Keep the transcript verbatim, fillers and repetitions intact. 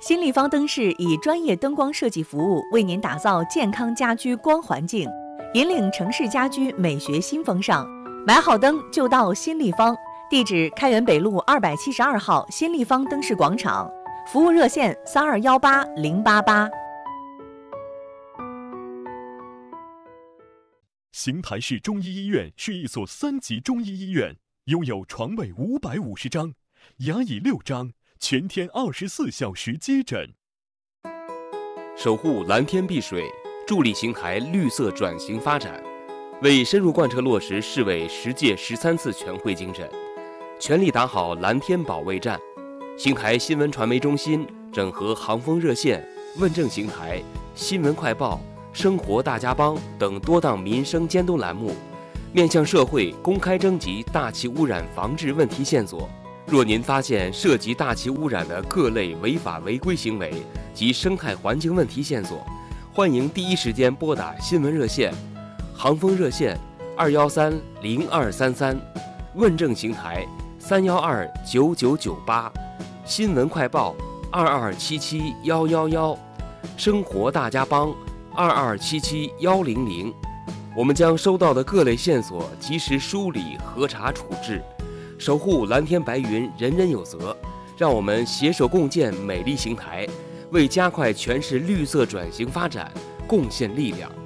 新立方灯饰以专业灯光设计服务为您打造健康家居光环境，引领城市家居美学新风尚。买好灯就到新立方，地址开元北路二百七十二号新立方灯饰广场，服务热线三二幺八零八八。 邢台市中医医院是一所三级中医医院，拥有床位五百五十张，牙椅六张，全天二十四小时接诊。 守护蓝天碧水，助力邢台绿色转型发展，为深入贯彻落实市委十届十三次全会精神，全力打好蓝天保卫战。邢台新闻传媒中心整合航风热线、问政邢台、新闻快报、生活大家帮等多档民生监督栏目，面向社会公开征集大气污染防治问题线索。若您发现涉及大气污染的各类违法违规行为及生态环境问题线索，欢迎第一时间拨打新闻热线、航风热线二幺三零二三三，问政邢台三幺二九九九八，新闻快报二二七七幺幺幺，生活大家帮二二七七幺零零。我们将收到的各类线索及时梳理、核查、处置，守护蓝天白云，人人有责。让我们携手共建美丽邢台，为加快全市绿色转型发展贡献力量。